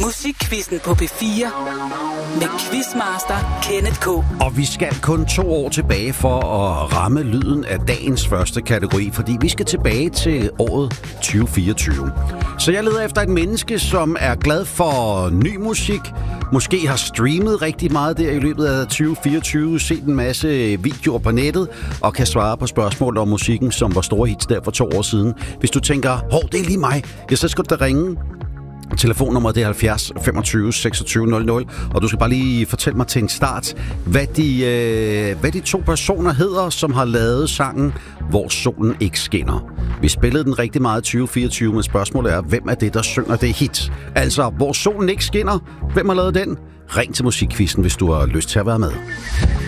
Musikquizzen på P4 med Quizmaster Kenneth K. Og vi skal kun 2 år tilbage for at ramme lyden af dagens første kategori, fordi vi skal tilbage til året 2024. Så jeg leder efter et menneske, som er glad for ny musik, måske har streamet rigtig meget der i løbet af 2024, set en masse videoer på nettet og kan svare på spørgsmål om musikken, som var store hits der for 2 år siden. Hvis du tænker, det er lige mig, ja, så skal du da ringe. Telefonnummeret er 70 25 26 00, og du skal bare lige fortælle mig til en start, hvad de 2 personer hedder, som har lavet sangen Hvor solen ikke skinner. Vi spillede den rigtig meget i 2024, men spørgsmålet er, hvem er det, der synger det hit? Altså, Hvor solen ikke skinner, hvem har lavet den? Ring til Musikquizzen, hvis du har lyst til at være med.